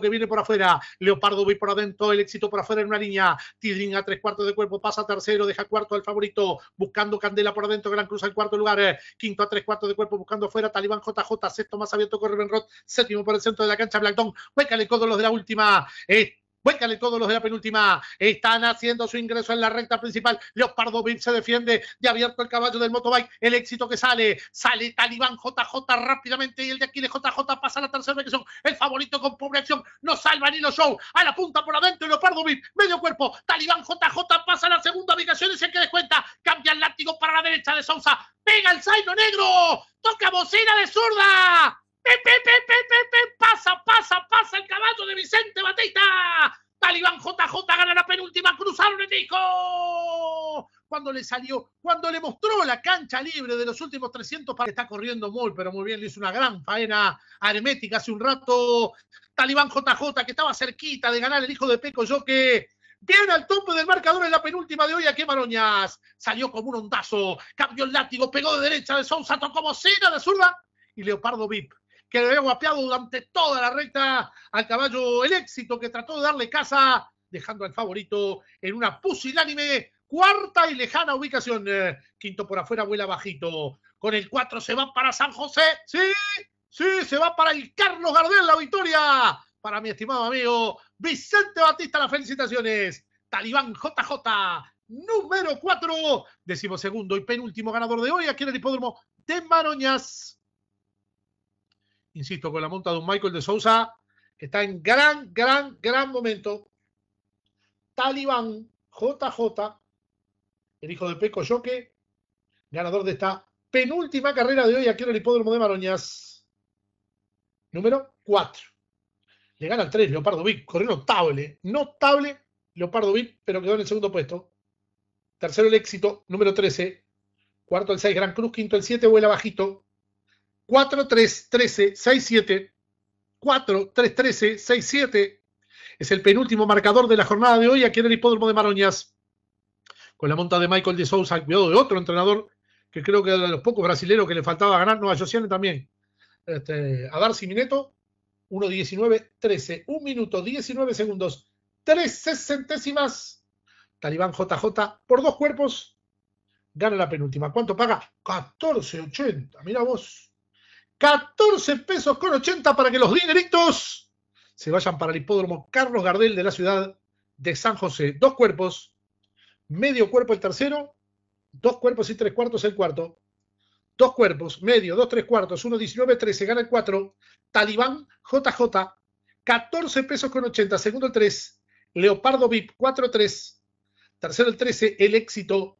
que viene por afuera. Leopardo Bip por adentro, el éxito por afuera en una línea. Tidrin a 3/4 de cuerpo, pasa tercero, deja cuarto al favorito, buscando Candela por adentro, Gran Cruz al cuarto lugar. Quinto a 3/4 de cuerpo, buscando afuera, Talibán JJ, sexto más abierto, corre Benrod, séptimo por el centro de la cancha, Blackton. Huécale codo los de la última. Vuélcale todos los de la penúltima. Están haciendo su ingreso en la recta principal. Leopardo Bip se defiende. De abierto el caballo del motobike. El éxito que sale. Sale Talibán JJ rápidamente. Y el de aquí de JJ pasa a la tercera ubicación. El favorito con pobre acción. No salva ni los show. A la punta por adentro. Leopardo Bip. Medio cuerpo. Talibán JJ pasa a la segunda ubicación y se queda cuenta. Cambia el látigo para la derecha de Sousa. Pega el zaino negro. Toca bocina de zurda. Pasa el caballo de Vicente Batista. Talibán JJ gana la penúltima, cruzaron el disco. Cuando le salió, cuando le mostró la cancha libre de los últimos 300, está corriendo muy, pero muy bien, le hizo una gran faena aritmética hace un rato. Talibán JJ, que estaba cerquita de ganar el hijo de Peco Joque. Viene al tope del marcador en la penúltima de hoy aquí en Maroñas. Salió como un ondazo, cambió el látigo, pegó de derecha de Sousa, tocó bocina de zurda. Y Leopardo Bip, que le había guapeado durante toda la recta al caballo, el éxito que trató de darle casa, dejando al favorito en una pusilánime cuarta y lejana ubicación. Quinto por afuera, vuela bajito. Con el 4 se va para San José. Sí, se va para el Carlos Gardel la victoria. Para mi estimado amigo Vicente Batista, las felicitaciones. Talibán JJ, número 4, decimosegundo y penúltimo ganador de hoy aquí en el hipódromo de Maroñas. Insisto, con la monta de un Michael de Sousa, que está en gran momento. Talibán JJ, el hijo de Peco Joque, ganador de esta penúltima carrera de hoy aquí en el hipódromo de Maroñas. Número 4. Le gana el 3, Leopardo Bip. Corrió notable Leopardo Bip, pero quedó en el segundo puesto. Tercero el éxito, número 13. Cuarto el 6, Gran Cruz. Quinto el 7, vuela bajito. 4, 3, 13, 6, 7. 4, 3, 13, 6, 7. Es el penúltimo marcador de la jornada de hoy aquí en el hipódromo de Maroñas. Con la monta de Michael de Sousa, cuidado de otro entrenador, que creo que era de los pocos brasileños que le faltaba ganar, no a Josiane también. A Darcy Mineto, 1:19:13. 1 minuto 19 segundos. 13 centésimas. Talibán JJ por 2 cuerpos. Gana la penúltima. ¿Cuánto paga? 14.80. Mira vos. 14 pesos con 80 para que los dineritos se vayan para el hipódromo Carlos Gardel de la ciudad de San José. 2 cuerpos, medio cuerpo el tercero, 2 cuerpos y 3 cuartos el cuarto, 2 cuerpos, medio, 2, 3 cuartos, 1:19:13, gana el 4, Talibán JJ, 14 pesos con 80, segundo el 3, Leopardo Bip, 4-3, tercero el 13, el éxito,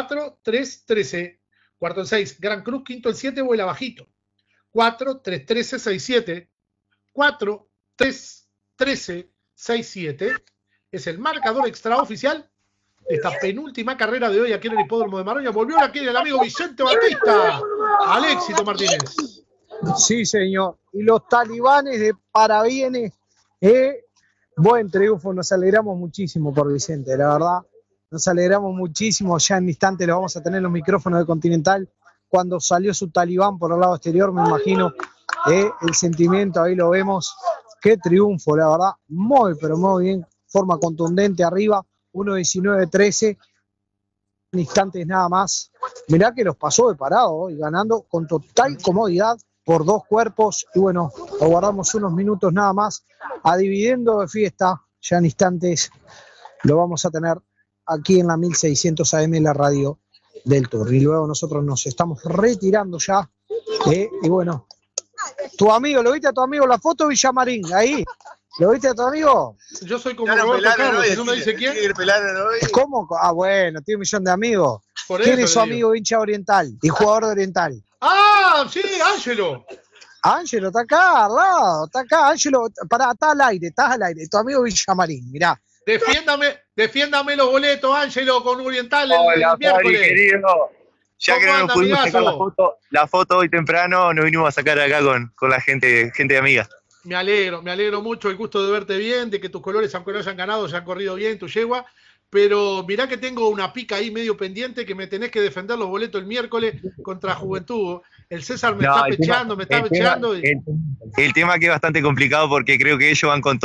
4-3-13, cuarto el 6, Gran Cruz, quinto el 7, vuela bajito. 4, 3, 13, 6, 7. 4, 3, 13, 6, 7. Es el marcador extraoficial de esta penúltima carrera de hoy aquí en el hipódromo de Maroña. Volvió aquí el amigo Vicente Batista. Al éxito, Martínez. Sí, señor. Y los talibanes de parabienes. Buen triunfo. Nos alegramos muchísimo por Vicente, la verdad. Nos alegramos muchísimo. Ya en instante lo vamos a tener en los micrófonos de Continental. Cuando salió su Talibán por el lado exterior, me imagino el sentimiento, ahí lo vemos. Qué triunfo, la verdad, muy, pero muy bien, forma contundente arriba, 1:19:13, en instantes nada más. Mirá que los pasó de parado, y ganando con total comodidad por 2 cuerpos, y bueno, aguardamos unos minutos nada más, a dividendo de fiesta, ya en instantes lo vamos a tener aquí en la 1600 AM, la radio del Tour. Y luego nosotros nos estamos retirando ya. Y bueno, tu amigo, ¿lo viste a tu amigo la foto, Villamarín? Ahí, ¿lo viste a tu amigo? Yo soy como Roberto Carlos, no me dice quién. ¿Cómo? Ah, bueno, tiene un millón de amigos. ¿Quién es su amigo hincha oriental y jugador de Oriental? Ah, sí, Ángelo. Ángelo, está acá, al lado, está acá. Ángelo, estás al aire, tu amigo Villamarín, mirá. Defiéndame los boletos, Ángelo, con Oriental el Fabri, miércoles. querido. Ya que no nos pudimos sacar la foto hoy temprano, nos vinimos a sacar acá con la gente amiga. Me alegro mucho, el gusto de verte bien, de que tus colores, aunque no hayan ganado, se han corrido bien, tu yegua. Pero mirá que tengo una pica ahí medio pendiente, que me tenés que defender los boletos el miércoles contra Juventud. El César me está pecheando. El tema que es bastante complicado porque creo que ellos van con